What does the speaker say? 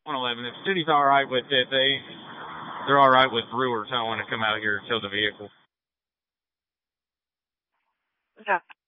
111. If the city's all right with it, they're all right with brewers. I want to come out here and tow the vehicle. Okay.